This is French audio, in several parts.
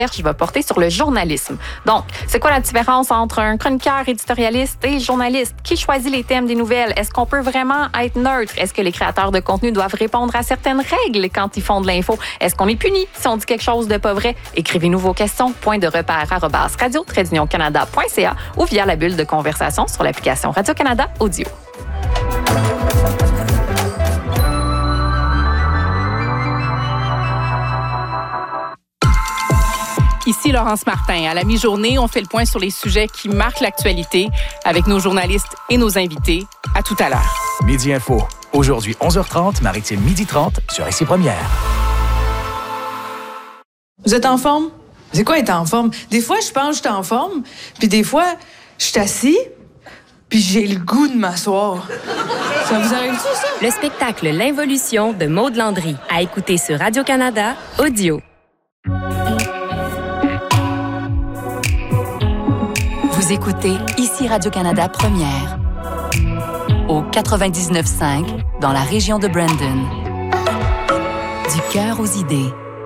va porter sur le journalisme. Donc, c'est quoi la différence entre un chroniqueur, éditorialiste et journaliste? Qui choisit les thèmes des nouvelles? Est-ce qu'on peut vraiment être neutre? Est-ce que les créateurs de contenu doivent répondre à certaines règles quand ils font de l'info? Est-ce qu'on est puni si on dit quelque chose de pas vrai? Écrivez-nous vos questions, point de repère @radio-canada.ca ou via la bulle de conversation sur l'application Radio-Canada Audio. Ici Laurence Martin. À la mi-journée, on fait le point sur les sujets qui marquent l'actualité avec nos journalistes et nos invités. À tout à l'heure. Midi Info. Aujourd'hui, 11h30, Maritime 12h30 sur ICI Première. Vous êtes en forme? C'est quoi être en forme? Des fois, je pense que je suis en forme, puis des fois, je suis assis, puis j'ai le goût de m'asseoir. Ça vous arrive-tu, ça? Le spectacle L'Involution de Maude Landry. À écouter sur Radio-Canada Audio. Vous écoutez ici Radio-Canada Première, au 99.5 dans la région de Brandon. Du cœur aux idées.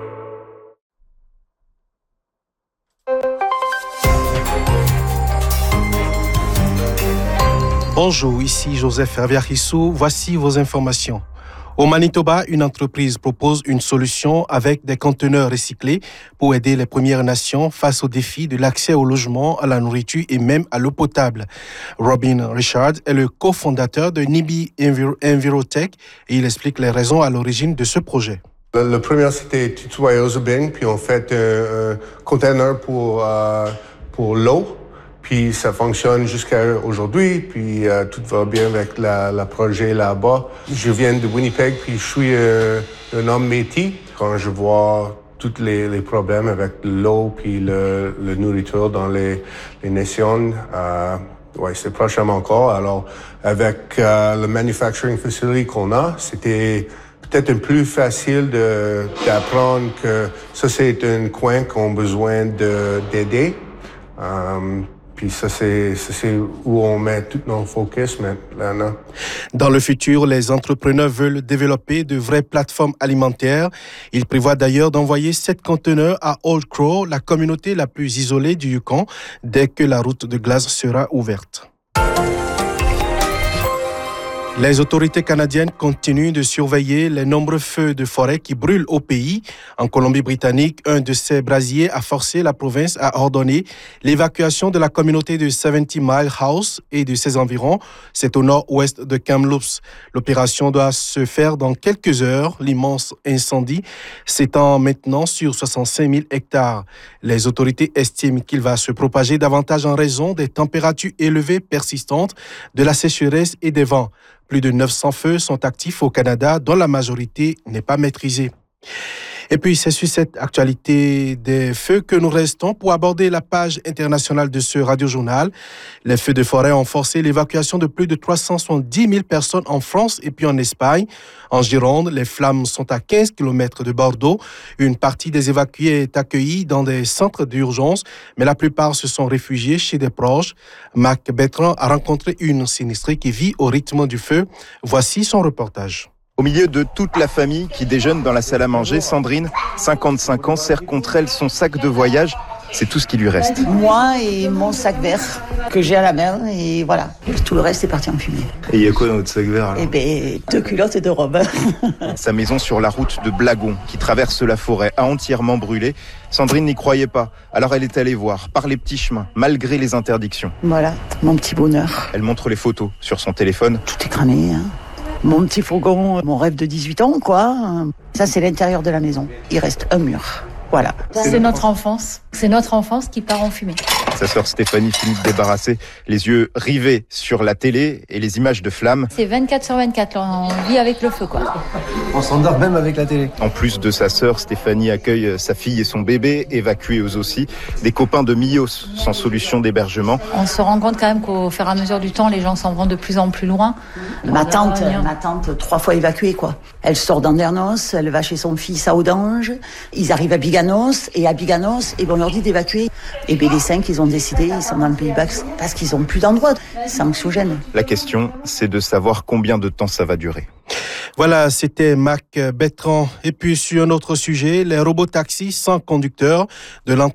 Bonjour, ici Joseph Herviarissou. Voici vos informations. Au Manitoba, une entreprise propose une solution avec des conteneurs recyclés pour aider les Premières Nations face au défi de l'accès au logement, à la nourriture et même à l'eau potable. Robin Richard est le cofondateur de Nibi Envirotech et il explique les raisons à l'origine de ce projet. Le premier, c'était Tutuayosabing, puis on fait un conteneur pour l'eau. Puis ça fonctionne jusqu'à aujourd'hui, puis tout va bien avec le projet là-bas. Je viens de Winnipeg, puis je suis un homme métis. Quand je vois tous les problèmes avec l'eau puis la nourriture dans les nations, c'est prochainement encore. Alors, avec le manufacturing facility qu'on a, c'était peut-être un plus facile d'apprendre que ça, c'est un coin qu'on a besoin d'aider. Puis ça, c'est où on met tout notre focus maintenant. Dans le futur, les entrepreneurs veulent développer de vraies plateformes alimentaires. Ils prévoient d'ailleurs d'envoyer 7 conteneurs à Old Crow, la communauté la plus isolée du Yukon, dès que la route de glace sera ouverte. Les autorités canadiennes continuent de surveiller les nombreux feux de forêt qui brûlent au pays. En Colombie-Britannique, un de ces brasiers a forcé la province à ordonner l'évacuation de la communauté de 70 Mile House et de ses environs. C'est au nord-ouest de Kamloops. L'opération doit se faire dans quelques heures. L'immense incendie s'étend maintenant sur 65 000 hectares. Les autorités estiment qu'il va se propager davantage en raison des températures élevées persistantes, de la sécheresse et des vents. Plus de 900 feux sont actifs au Canada, dont la majorité n'est pas maîtrisée. Et puis, c'est sur cette actualité des feux que nous restons pour aborder la page internationale de ce radiojournal. Les feux de forêt ont forcé l'évacuation de plus de 370 000 personnes en France et puis en Espagne. En Gironde, les flammes sont à 15 km de Bordeaux. Une partie des évacués est accueillie dans des centres d'urgence, mais la plupart se sont réfugiés chez des proches. Marc Bertrand a rencontré une sinistrée qui vit au rythme du feu. Voici son reportage. Au milieu de toute la famille qui déjeune dans la salle à manger, Sandrine, 55 ans, serre contre elle son sac de voyage. C'est tout ce qui lui reste. Moi et mon sac vert que j'ai à la main et voilà. Tout le reste est parti en fumée. Et il y a quoi dans votre sac vert alors ? Eh bien, 2 culottes et 2 robes. Sa maison sur la route de Blagon, qui traverse la forêt, a entièrement brûlé. Sandrine n'y croyait pas. Alors elle est allée voir, par les petits chemins, malgré les interdictions. Voilà, mon petit bonheur. Elle montre les photos sur son téléphone. Tout est cramé, hein. Mon petit fourgon, mon rêve de 18 ans, quoi. Ça, c'est l'intérieur de la maison. Il reste un mur. Voilà. C'est notre enfance. C'est notre enfance qui part en fumée. Sa sœur Stéphanie finit de débarrasser, les yeux rivés sur la télé et les images de flammes. C'est 24/24, là, on vit avec le feu, quoi. On s'endort même avec la télé. En plus de sa sœur, Stéphanie accueille sa fille et son bébé, évacués eux aussi. Des copains de Millos, sans solution d'hébergement. On se rend compte quand même qu'au fur et à mesure du temps, les gens s'en vont de plus en plus loin. Ma tante, 3 fois évacuée, quoi. Elle sort d'Andernos, elle va chez son fils à Audange. Ils arrivent à Biganos, et à Biganos, on leur dit d'évacuer. Et bien les 5, ils ont décidé, ils sont dans le Pays Basque, parce qu'ils n'ont plus d'endroit. C'est anxiogène. La question, c'est de savoir combien de temps ça va durer. Voilà, c'était Marc Bertrand. Et puis sur un autre sujet, les robots taxis sans conducteur de l'entreprise